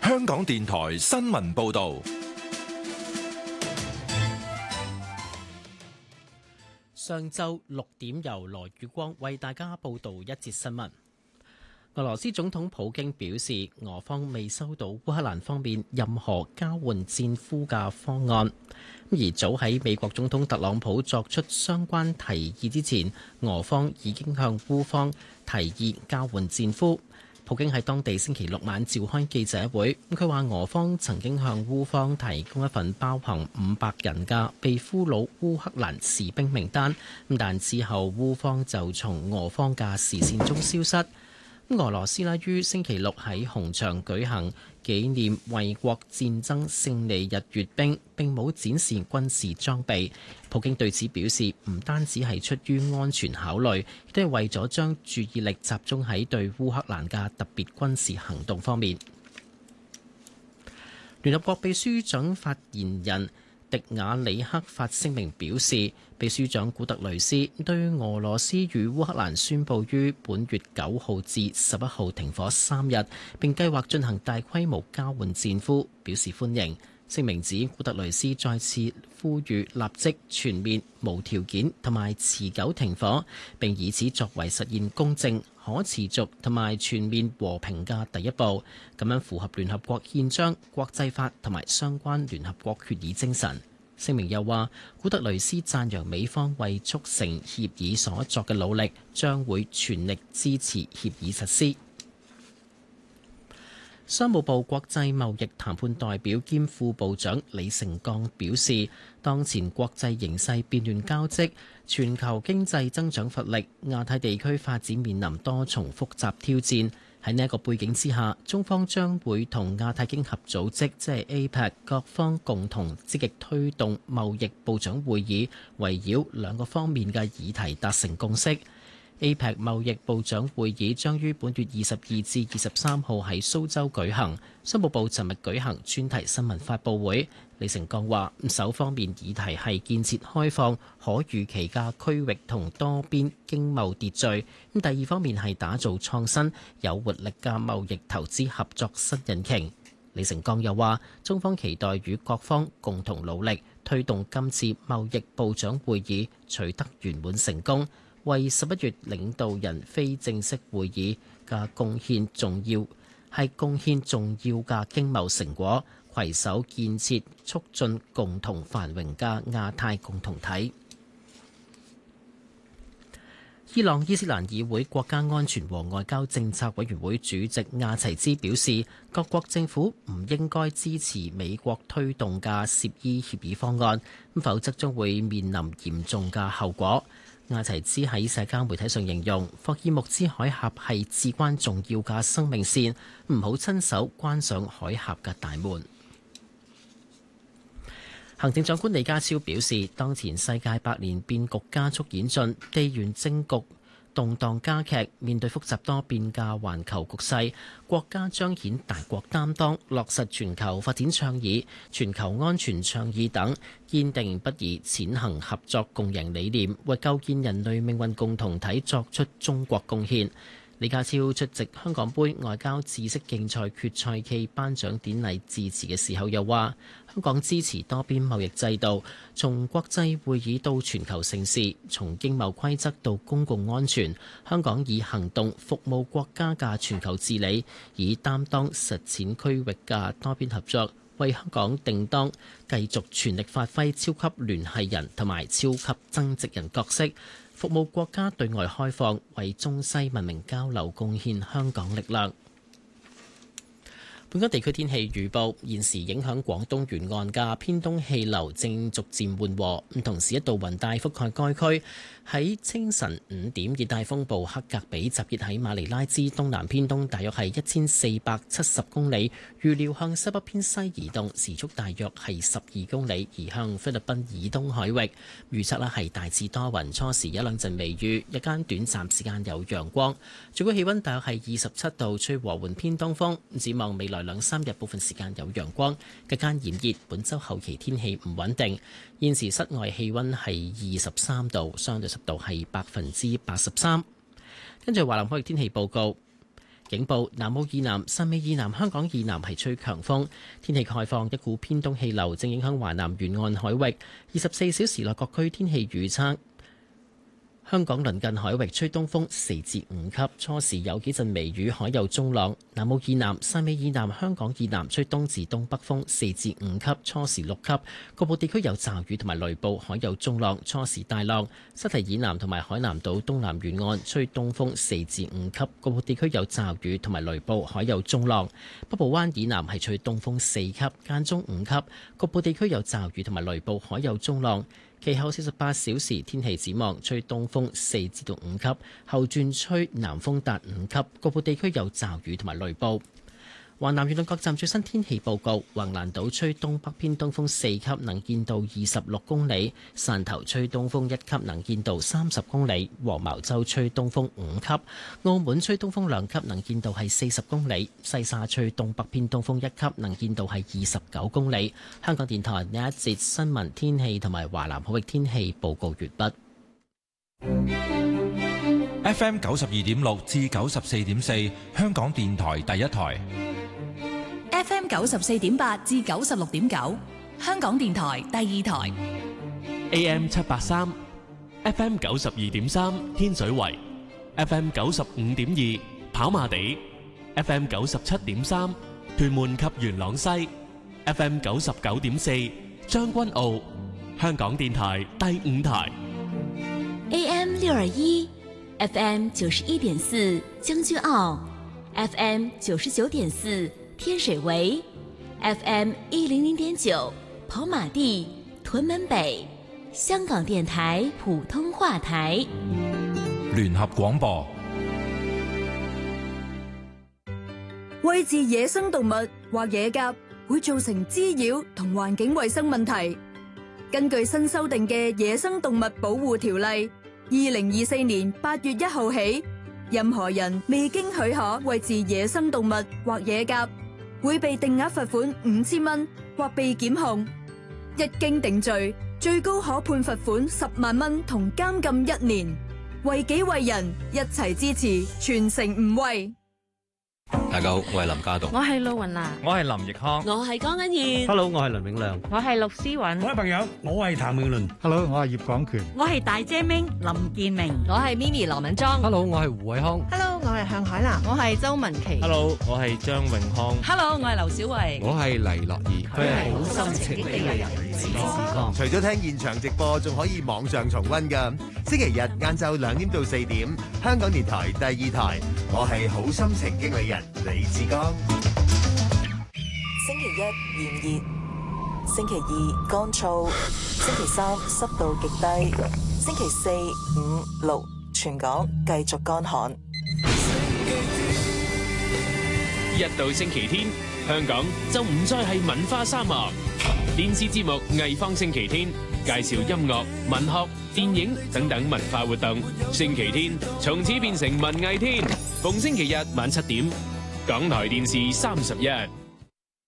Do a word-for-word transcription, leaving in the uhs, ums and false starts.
香港電台新聞報道。 上晝六點，由羅宇光為大家報道一節新聞。俄羅斯總統普京表示，俄方未收到烏克蘭方面任何交換戰俘嘅方案。而早喺美國總統特朗普作出相關提議之前，俄方已經向烏方提議交換戰俘。普京喺當地星期六晚召開記者會，佢話俄方曾經向烏方提供一份包含五百人嘅被俘虜烏克蘭士兵名單，但之後烏方就從俄方嘅視線中消失。俄羅斯咧於星期六喺紅場舉行紀念衛國戰爭勝利日閱兵，並冇展示軍事裝備。普京對此表示，唔單止係出於安全考慮，亦都係為咗將注意力集中喺對烏克蘭嘅特別軍事行動方面。聯合國秘書長發言人迪瓦里克發聲明表示，秘書長古特雷斯對俄羅斯與烏克蘭宣布於本月九號至十一號停火三日，並計劃進行大規模交換戰俘，表示歡迎。聲明指古特雷斯再次呼籲立即全面無條件同埋持久停火，並以此作為實現公正、可持續同埋全面和平嘅第一步，咁樣符合聯合國憲章、國際法同埋相關聯合國決議精神。聲明又話，古特雷斯讚揚美方為促成協議所作嘅努力，將會全力支持協議實施。商務部國際貿易談判代表兼副部長李成鋼表示，當前國際形勢變亂交織，全球經濟增長乏力，亞太地區發展面臨多重複雜挑戰。喺呢一個背景之下，中方將會同亞太經合組織即係 A P E C 各方共同積極推動貿易部長會議，圍繞兩個方面嘅議題達成共識。A P E C 貿易部長會議將於本月二十二至二十三號喺蘇州舉行。商務部尋日舉行專題新聞發佈會，李成鋼話：首方面議題係建設開放、可預期嘅區域同多邊經貿秩序；咁第二方面係打造創新、有活力嘅貿易投資合作新引擎。李成鋼又話：中方期待與各方共同努力，推動今次貿易部長會議取得圓滿成功，為十一月領導人非正式會議嘅貢獻重要，係貢獻重要嘅經貿成果，攜手建設促進共同繁榮嘅亞太共同體。伊朗伊斯蘭議會國家安全和外交政策委員會主席亞齊茲表示，各國政府唔應該支持美國推動嘅涉伊協議方案，否則將會面臨嚴重嘅後果。亞齊茲喺社交媒體上形容，霍爾木茲海峽係至關重要嘅生命線，唔好親手關上海峽嘅大門。行政長官李家超表示，當前世界百年變局加速演進，地緣政局動盪加劇，面對複雜多變嘅環球局勢，國家彰顯大國擔當，落實全球發展倡議、全球安全倡議等，堅定不移踐行合作共贏理念，為構建人類命運共同體作出中國貢獻。李家超出席香港杯外交知識競賽決賽暨頒獎典禮致辭嘅時候又話，香港支持多邊貿易制度，從國際會議到全球盛事，從經貿規則到公共安全，香港以行動服務國家嘅全球治理，以擔當實踐區域嘅多邊合作，為香港定當繼續全力發揮超級聯繫人同埋超級增值人角色，服務國家對外開放，為中西文明交流貢獻香港力量。本港地區天氣預報，現時影響廣東沿岸嘅偏東氣流正逐漸緩和，同時一道雲帶覆蓋該區。喺清晨五點，熱帶風暴克格比集結喺馬尼拉之東南偏東，大約係一千四百七十公里，預料向西北偏西移動，時速大約係十二公里，移向菲律賓以東海域。預測呢係大致多雲，初時有兩陣微雨，日間短暫時間有陽光，最高氣溫大約係二十七度，吹和緩偏東風。展望未來兩三日部分時間有陽光，日間炎熱。本週後期天氣唔穩定。現時室外氣溫係二十三度，相對濕度係百分之八十三。跟住華南海域天氣報告， 警報，南澳以南、汕尾以南、香港以南係吹強風。天氣概況，一股偏東氣流正影響華南沿岸海域。二十四小時內各區天氣預測。香港鄰近海域吹東風四至五級，初時有幾陣微雨，海有中浪。南澳以南、汕尾以南、香港以南吹東至東北風四至五級，初時六級。局部地區有驟雨同埋雷暴，海有中浪，初時大浪。西堤以南同埋海南島東南沿岸吹東風四至五級，局部地區有驟雨同埋雷暴，海有中浪。北部灣以南係吹東風四級，間中五級，局部地區有驟雨同埋雷暴，海有中浪。其後四十八小時天氣展望，吹東風四至到五級，後轉吹南風達五級，局部地區有驟雨同埋雷暴。華南沿岸各站最新天氣報告：橫瀾島吹東北偏東風四級，能見度二十六公里；汕頭吹東風一級，能見度三十公里；黃茅洲吹東風五級；澳門吹東風兩級，能見度係四十公里；西沙吹東北偏東風一級，能見度係二十九公里。香港電台呢一節新聞天氣同埋華南海域天氣報告完畢。 F M 九十二點六至九十四點四，香港電台第一台。 F M 九十四點八至九十六點九，香港電台第二台。 A M 七八三 ，F M 九十二點三天水圍 ，F M 九十五點二跑馬地 ，F M 九十七點三屯門及元朗西 ，F M 九十九點四將軍澳，香港電台第五台。 A M 六二一，F M 九十一點四將軍澳 ，F M 九十九點四。天水圍 F M 一零零點九跑馬地屯門北，香港電台普通話台聯合廣播。 餵飼野生動物或野鴿會造成滋擾同環境衛生問題。根據新修訂嘅野生動物保護條例，二零二四年八月一號起，任何人未經許可餵飼野生動物或野鴿，會被定額罰款五千蚊或被檢控，一經定罪，最高可判罰款十萬蚊同監禁一年。為己為人，一齊支持，全城唔餵。 大家好，我係林家棟， 我係陸雲娜， 我係林奕康， 我係江欣燕。 Hello， 我係倫永亮， 我係陸思韻。 各位朋友，我係譚詠麟。 Hello， 我係葉廣權。 我係大姐明林建明。 我係 Mimi 羅敏莊。 Hello， 我係胡偉康。 Hello， 我係向海嵐。 我係周文琪。 Hello， 我係張永康。 Hello， 我係劉小慧。 我係黎樂兒。 佢係好心情的人。 除咗聽現場直播，仲可以網上重溫㗎。星期日晏晝兩點到四點，香港電台第二台，我係好心情經理人李志剛。 星期一炎熱，星期二乾燥，星期三濕度極低，星期四、五、六全港繼續乾旱。 一到星期天，香港就唔再係文化沙漠。電視節目《藝方星期天》介紹音樂、文學、電影等等文化活動。星期天從此變成文藝天，逢星期日晚七點，港台電視三十一。